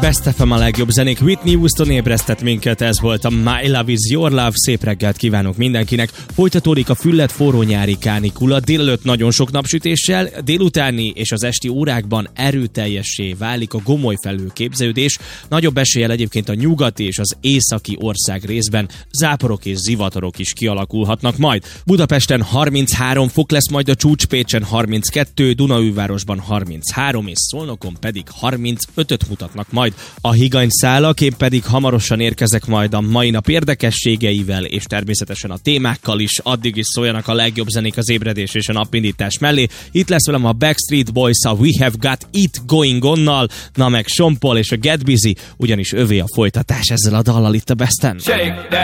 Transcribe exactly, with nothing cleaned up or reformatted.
Best ef em, a legjobb zenék. Whitney Houston ébresztett minket, ez volt a My Love Is Your Love. Szép reggelt kívánok mindenkinek. Folytatódik a füllet forró nyári kánikula. Délelőtt nagyon sok napsütéssel, délutáni és az esti órákban erőteljessé válik a gomoly felhőképződés. Nagyobb eséllyel egyébként a nyugati és az északi ország részben záporok és zivatarok is kialakulhatnak majd. Budapesten harminchárom fok lesz majd a csúcs, Pécsen harminckettő, Dunaújvárosban harminchárom és Szolnokon pedig harmincötöt mutatnak majd. A higanyszálak, én pedig hamarosan érkezek majd a mai nap érdekességeivel, és természetesen a témákkal is. Addig is szóljanak a legjobb zenék az ébredés és a napindítás mellé. Itt lesz velem a Backstreet Boys a We Have Got It Going On-nal, na meg Sean Paul és a Get Busy, ugyanis övé a folytatás ezzel a dallal itt a Besten. Shake that